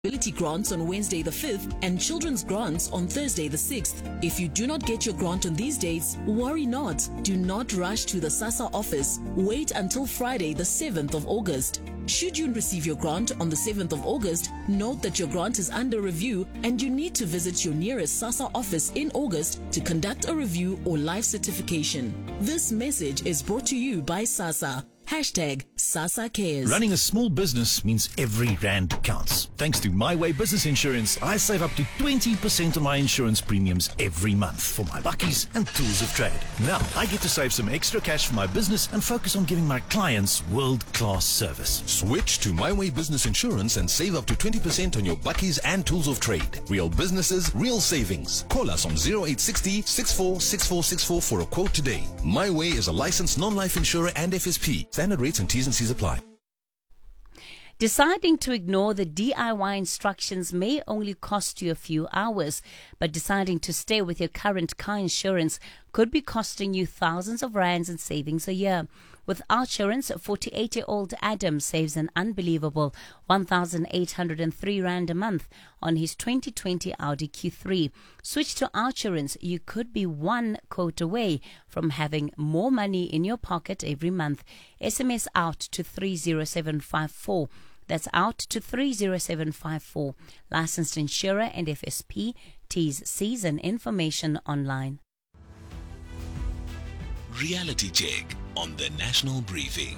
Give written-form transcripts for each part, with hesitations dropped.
Ability grants on Wednesday the 5th and children's grants on Thursday the 6th. If you do not get your grant on these dates, worry not. Do not rush to the SASSA office. Wait until Friday the 7th of August. Should you receive your grant on the 7th of August, note that your grant is under review and you need to visit your nearest SASSA office in August to conduct a review or life certification. This message is brought to you by SASSA. #SASSA Cares. Running a small business means every rand counts. Thanks to My Way Business Insurance, I save up to 20% on my insurance premiums every month for my bakkies and tools of trade. Now, I get to save some extra cash for my business and focus on giving my clients world-class service. Switch to My Way Business Insurance and save up to 20% on your bakkies and tools of trade. Real businesses, real savings. Call us on 0860 646464 for a quote today. My Way is a licensed non-life insurer and FSP. Standard rates and T's and C's apply. Deciding to ignore the DIY instructions may only cost you a few hours, but deciding to stay with your current car insurance could be costing you thousands of rands in savings a year. With Outsurance, 48-year-old Adam saves an unbelievable 1,803 rand a month on his 2020 Audi Q3. Switch to Outsurance. You could be one quote away from having more money in your pocket every month. SMS out to 30754. That's out to 30754. Licensed insurer and FSP. T's, C's and information online. Reality check on the National Briefing.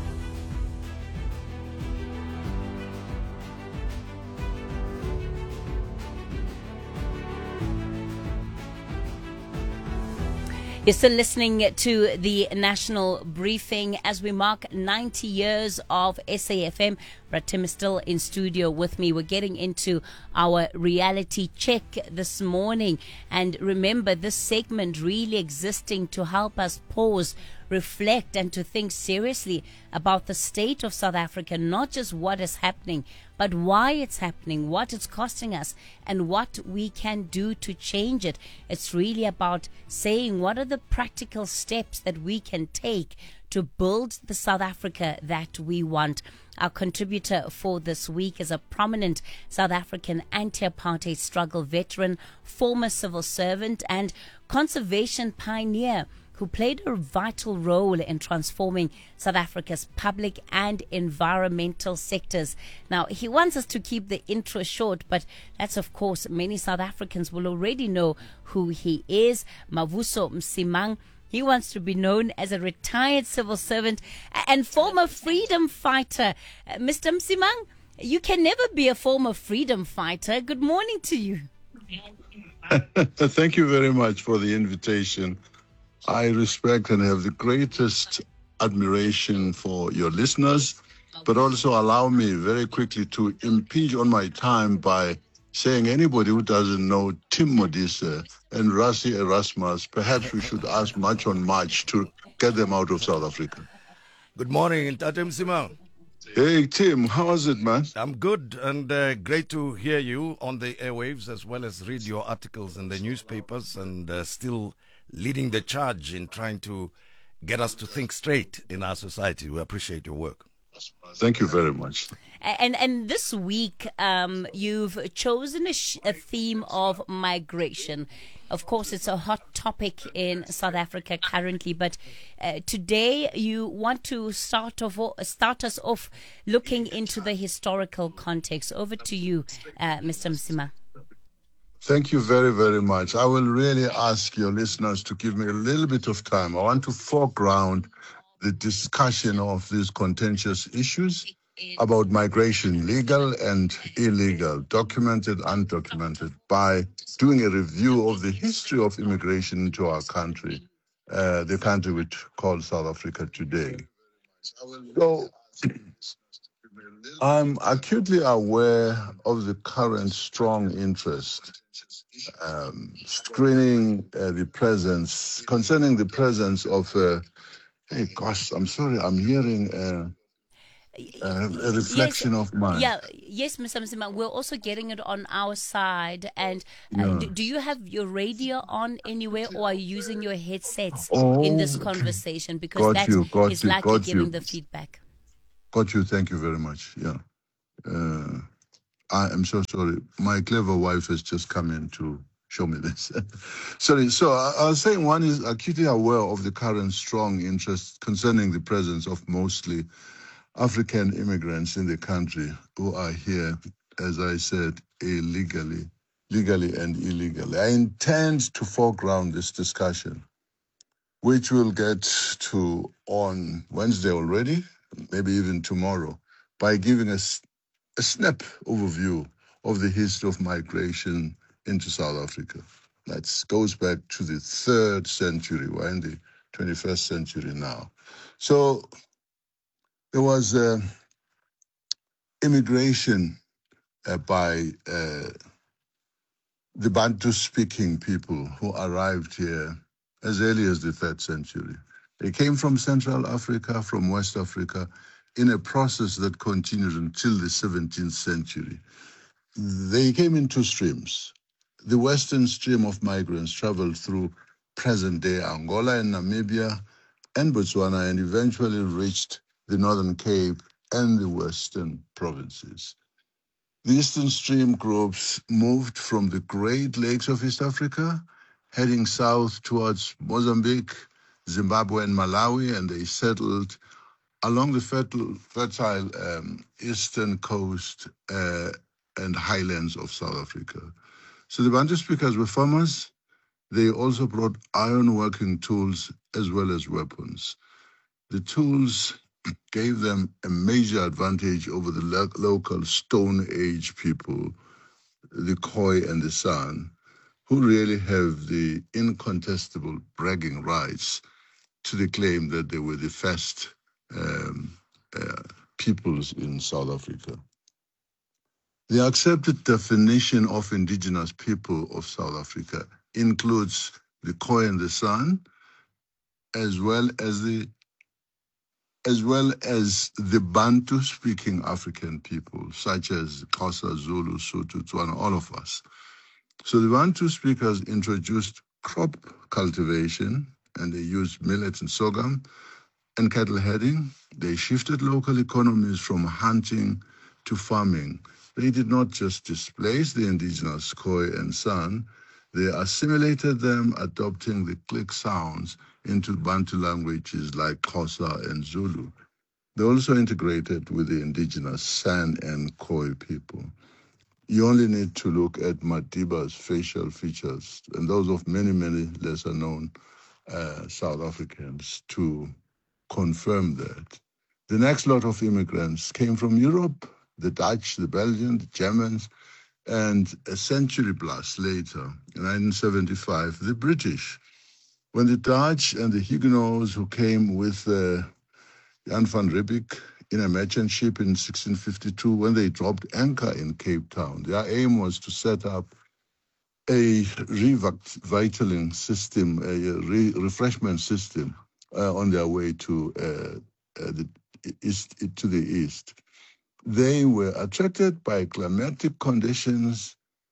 You're still listening to the National Briefing as we mark 90 years of SAFM. Brad Tim is still in studio with me. We're getting into our reality check this morning. And remember, this segment really existing to help us pause, reflect and to think seriously about the state of South Africa, not just what is happening, but why it's happening, what it's costing us, and what we can do to change it. It's really about saying what are the practical steps that we can take to build the South Africa that we want. Our contributor for this week is a prominent South African anti-apartheid struggle veteran, former civil servant and conservation pioneer who played a vital role in transforming South Africa's public and environmental sectors. Now, he wants us to keep the intro short, but that's, of course, many South Africans will already know who he is. Mavuso Msimang. He wants to be known as a retired civil servant and former freedom fighter. Mr. Msimang, you can never be a former freedom fighter. Good morning to you. Thank you very much for the invitation. I respect and have the greatest admiration for your listeners, but also allow me very quickly to impinge on my time by saying anybody who doesn't know Tim Modise and Rassie Erasmus, perhaps we should ask March on March to get them out of South Africa. Good morning, Tate Msimang. Hey, Tim, how is it, man? I'm good and great to hear you on the airwaves as well as read your articles in the newspapers and still leading the charge in trying to get us to think straight in our society. We appreciate your work. Thank you very much. And this week, you've chosen a theme of migration. Of course, it's a hot topic in South Africa currently, but today you want to start us off looking into the historical context. Over to you, Mr. Msima. Thank you very, very much. I will really ask your listeners to give me a little bit of time. I want to foreground the discussion of these contentious issues about migration, legal and illegal, documented, undocumented, by doing a review of the history of immigration into our country, the country we call South Africa today. So I'm acutely aware of the current strong interest concerning the presence of hey, gosh, I'm sorry, I'm hearing a reflection of mine. Yes, Mr. Msima, we're also getting it on our side. And do you have your radio on anywhere, or are you using your headsets in this conversation? Because that is likely giving the feedback. Got you. Thank you very much. Yeah. I am so sorry. My clever wife has just come in to show me this. Sorry. So I was saying one is acutely aware of the current strong interest concerning the presence of mostly African immigrants in the country who are here, as I said, legally and illegally. I intend to foreground this discussion, which we'll get to on Wednesday already, maybe even tomorrow, by giving us a snap overview of the history of migration into South Africa. That goes back to the 3rd century. We're in the 21st century now. So there was immigration by the Bantu-speaking people who arrived here as early as the 3rd century. They came from Central Africa, from West Africa, in a process that continued until the 17th century. They came in 2 streams. The western stream of migrants traveled through present-day Angola and Namibia and Botswana and eventually reached the Northern Cape and the western provinces. The Eastern Stream groups moved from the Great Lakes of East Africa, heading south towards Mozambique, Zimbabwe, and Malawi, and they settled along the fertile eastern coast and highlands of South Africa. So the Bantu speakers were farmers. They also brought iron-working tools as well as weapons. The tools gave them a major advantage over the local Stone Age people, the Khoi and the San, who really have the incontestable bragging rights to the claim that they were the first peoples in South Africa. The accepted definition of indigenous people of South Africa includes the Khoi and the San, as well as the Bantu-speaking African people, such as Xhosa, Zulu, Sotho, Tswana, all of us. So the Bantu speakers introduced crop cultivation, and they used millet and sorghum, and cattle herding. They shifted local economies from hunting to farming. They did not just displace the indigenous Khoi and San, they assimilated them, adopting the click sounds into Bantu languages like Xhosa and Zulu. They also integrated with the indigenous San and Khoi people. You only need to look at Madiba's facial features and those of many, many lesser-known South Africans to confirm that. The next lot of immigrants came from Europe, the Dutch, the Belgians, the Germans, and a century plus later, in 1975, the British. When the Dutch and the Huguenots who came with Jan van Riebeeck in a merchant ship in 1652, when they dropped anchor in Cape Town, their aim was to set up a revitalizing system, a refreshment system on their way to the east. They were attracted by climatic conditions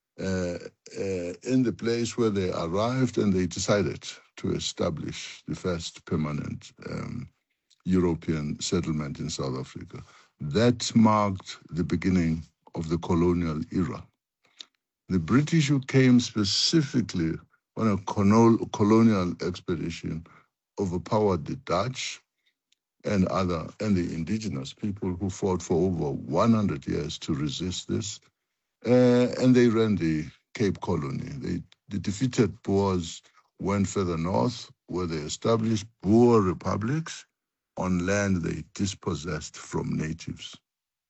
in the place where they arrived, and they decided to establish the first permanent European settlement in South Africa. That marked the beginning of the colonial era. The British, who came specifically on a colonial expedition, overpowered the Dutch and the indigenous people who fought for over 100 years to resist this, and they ran the Cape Colony. The defeated Boers went further north, where they established Boer republics on land they dispossessed from natives.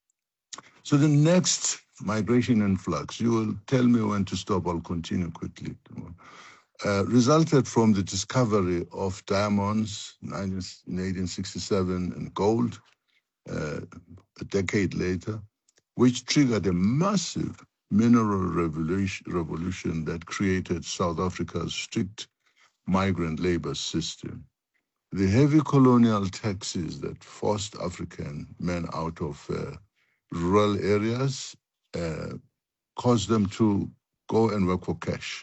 So the next migration influx, you will tell me when to stop, I'll continue quickly, resulted from the discovery of diamonds in 1867 and gold a decade later, which triggered a massive mineral revolution that created South Africa's strict migrant labor system. The heavy colonial taxes that forced African men out of rural areas caused them to go and work for cash.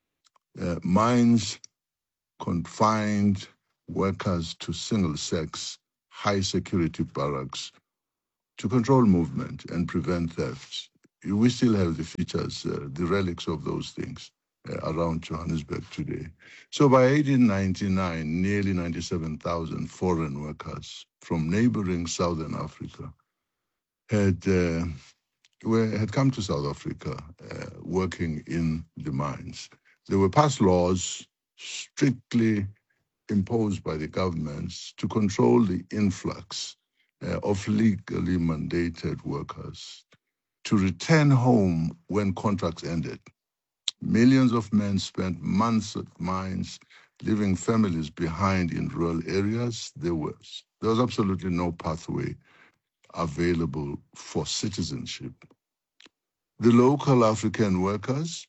Mines confined workers to single-sex, high-security barracks to control movement and prevent theft. we still have the features, the relics of those things around Johannesburg today. So by 1899, nearly 97,000 foreign workers from neighboring Southern Africa had come to South Africa working in the mines. There were passed laws strictly imposed by the governments to control the influx of legally mandated workers to return home when contracts ended. Millions of men spent months at mines, leaving families behind in rural areas. There was absolutely no pathway available for citizenship. The local African workers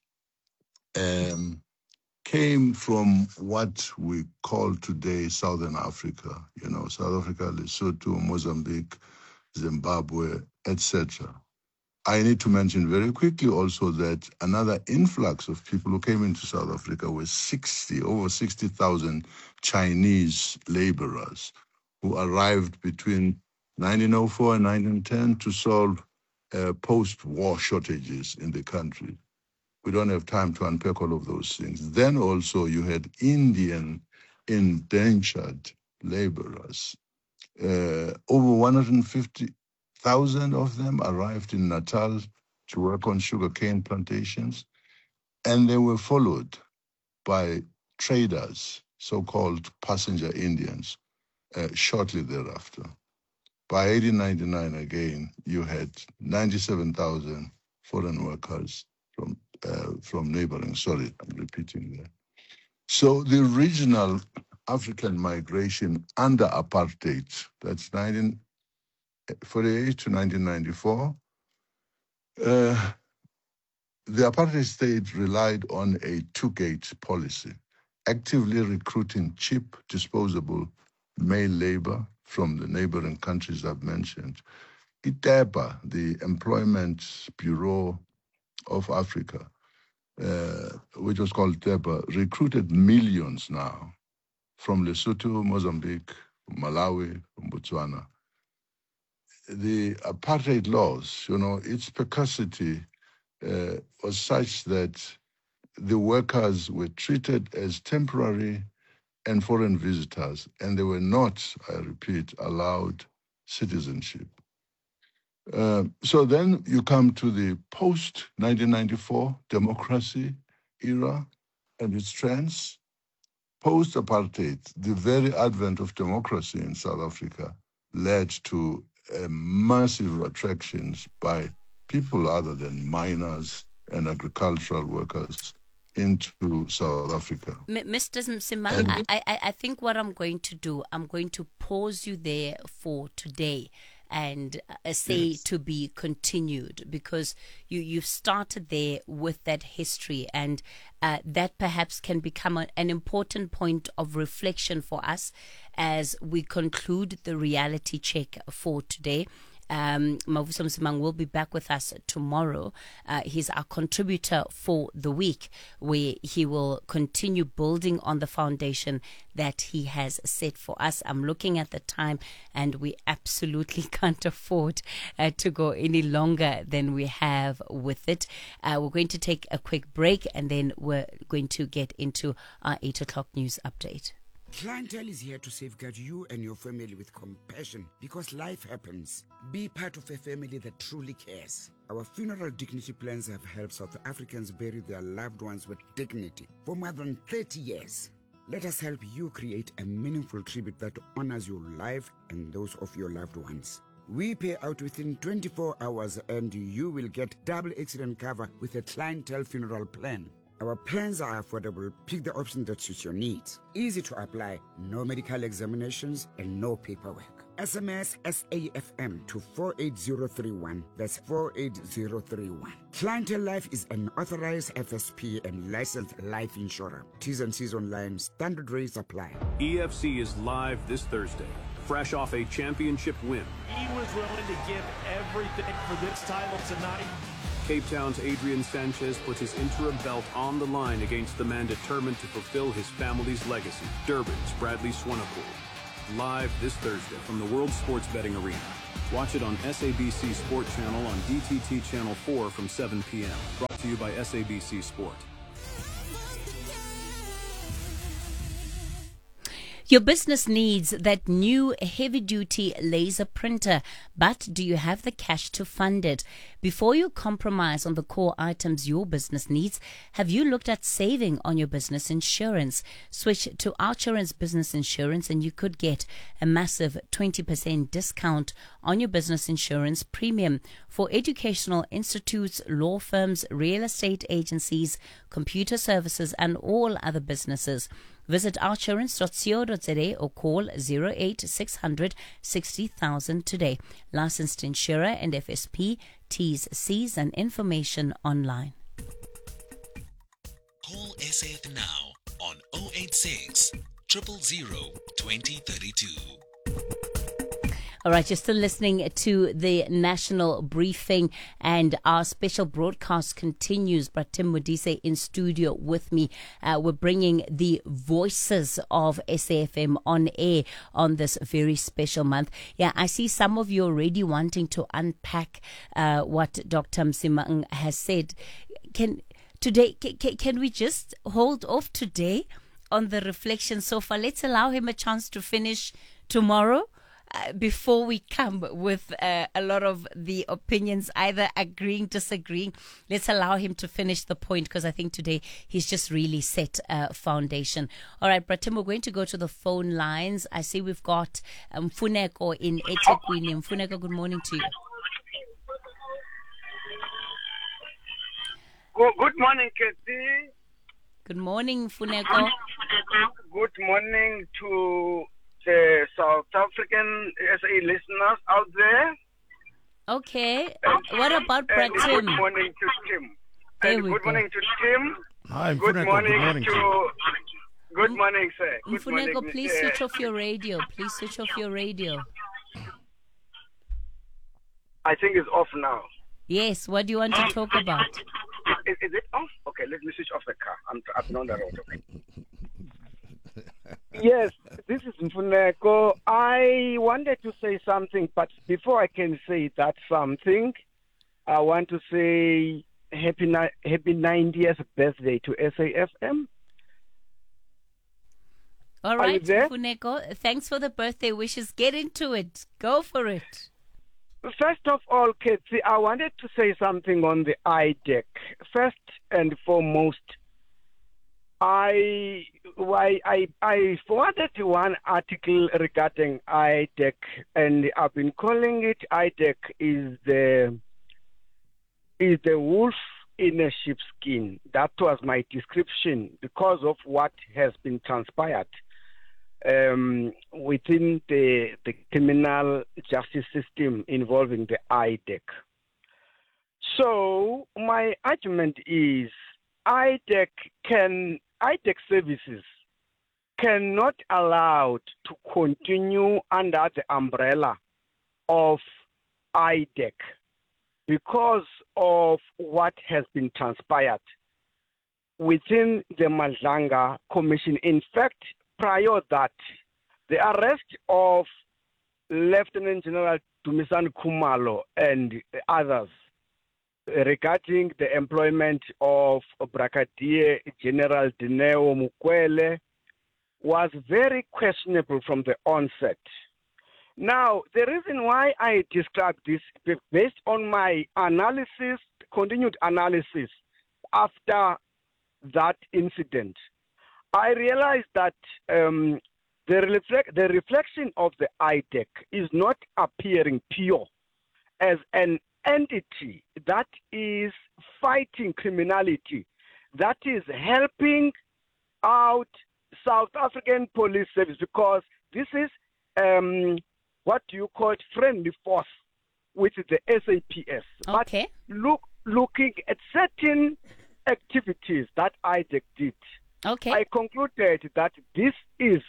came from what we call today Southern Africa, South Africa, Lesotho, Mozambique, Zimbabwe, etc. I need to mention very quickly also that another influx of people who came into South Africa was over 60,000 Chinese laborers who arrived between 1904 and 1910 to solve post-war shortages in the country. We don't have time to unpack all of those things. Then also you had Indian indentured laborers. Over 150,000 of them arrived in Natal to work on sugarcane plantations, and they were followed by traders, so-called passenger Indians, shortly thereafter. By 1899, again, you had 97,000 foreign workers from neighboring. Sorry, I'm repeating that. So the regional African migration under apartheid, that's 1948 to 1994, the apartheid state relied on a two-gate policy, actively recruiting cheap, disposable male labor from the neighboring countries I've mentioned. ITEPA, the Employment Bureau of Africa, which was called ITEPA, recruited millions now from Lesotho, Mozambique, Malawi, Botswana. The apartheid laws, its precocity was such that the workers were treated as temporary and foreign visitors, and they were not, I repeat, allowed citizenship. So then you come to the post-1994 democracy era and its trends. Post-apartheid, the very advent of democracy in South Africa led to massive attractions by people other than miners and agricultural workers into South Africa. Mr. Msimang, I think what I'm going to do, I'm going to pause you there for today and say yes, to be continued, because you've started there with that history, and that perhaps can become an important point of reflection for us as we conclude the reality check for today. Mavuso Msimang will be back with us tomorrow. He's our contributor for the week, where he will continue building on the foundation that he has set for us. I'm looking at the time, and we absolutely can't afford to go any longer than we have with it. We're going to take a quick break, and then we're going to get into our 8 o'clock news update. Clientele is here to safeguard you and your family with compassion, because life happens. Be part of a family that truly cares. Our funeral dignity plans have helped South Africans bury their loved ones with dignity for more than 30 years. Let us help you create a meaningful tribute that honors your life and those of your loved ones. We pay out within 24 hours, and you will get double accident cover with a clientele funeral plan. Our plans are affordable. Pick the option that suits your needs. Easy to apply, no medical examinations and no paperwork. SMS SAFM to 48031. That's 48031. Clientele Life is an authorized FSP and licensed life insurer. T's and C's online. Standard rates apply. EFC is live this Thursday, fresh off a championship win. He was willing to give everything for this title tonight. Cape Town's Adrian Sanchez puts his interim belt on the line against the man determined to fulfill his family's legacy, Durban's Bradley Swanepoel. Live this Thursday from the World Sports Betting Arena. Watch it on SABC Sport Channel on DTT Channel 4 from 7 p.m. Brought to you by SABC Sport. Your business needs that new heavy-duty laser printer, but do you have the cash to fund it? Before you compromise on the core items your business needs, have you looked at saving on your business insurance? Switch to Outsurance Business Insurance and you could get a massive 20% discount on your business insurance premium for educational institutes, law firms, real estate agencies, computer services, and all other businesses. Visit outsurance.co.za or call 08600 60,000 today. Licensed insurer and FSP, T's, C's and information online. Call SAF now on 086 000 2032. All right, you're still listening to the national briefing and our special broadcast continues. Bratim Modise in studio with me. We're bringing the voices of SAFM on air on this very special month. Yeah, I see some of you already wanting to unpack what Dr. Msimang has said. Can we just hold off today on the reflection so far? Let's allow him a chance to finish tomorrow. Before we come with a lot of the opinions, either agreeing, disagreeing, let's allow him to finish the point because I think today he's just really set a foundation. All right, Bratim, we're going to go to the phone lines. I see we've got Mfuneko in eThekwini. Mfuneko, good morning to you. Good morning, Kathy. Good morning, Mfuneko. Good morning to the South African SA listeners out there. Okay. What about Bratim? Good morning to Tim. There we good go. morning to Tim. Hi, Good Mfuneko. morning to... Good morning, sir. Good Mfuneko, morning, please switch off your radio. Please switch off your radio. I think it's off now. Yes, what do you want to talk about? Is it off? Okay, let me switch off the car. I've been on the road. Okay. Yes, this is Mfuneko. I wanted to say something, but before I can say that something, I want to say happy 90th birthday to SAFM. All right, Mfuneko, thanks for the birthday wishes. Get into it. Go for it. First of all, Ketsi, I wanted to say something on the IDEC. First and foremost, I forwarded one article regarding IDEC, and I've been calling it IDEC is the wolf in a sheepskin. That was my description because of what has been transpired within the criminal justice system involving the IDEC. So my argument is IDEC services cannot allowed to continue under the umbrella of IDEC because of what has been transpired within the Madlanga Commission. In fact, prior that, the arrest of Lieutenant General Dumisani Khumalo and others regarding the employment of Brigadier General Dineo Mukwele was very questionable from the onset. Now, the reason why I describe this, based on my analysis, continued analysis after that incident, I realized that the reflection of the IDEC is not appearing pure as an entity that is fighting criminality, that is helping out South African Police Service, because this is what you call friendly force with the SAPS. Okay. But looking at certain activities that IDEC did, okay, I concluded that this is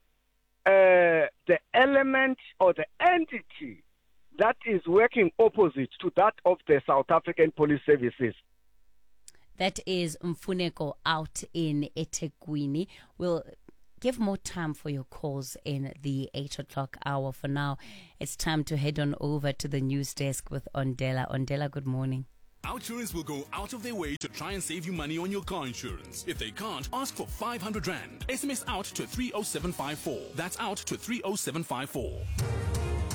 the element or the entity that is working opposite to that of the South African Police Services. That is Mfuneko out in eThekwini. We'll give more time for your calls in the 8 o'clock hour. For now, it's time to head on over to the news desk with Ondela. Ondela, good morning. Outsurance will go out of their way to try and save you money on your car insurance. If they can't, ask for 500 Rand. SMS out to 30754. That's out to 30754.